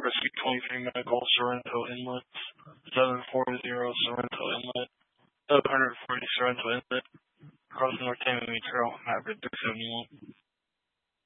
Rescue 23 Medical, Sorrento Inlet, 740 Sorrento Inlet, 740 Sorrento Inlet, across the North Miami Trail, Maverick 671.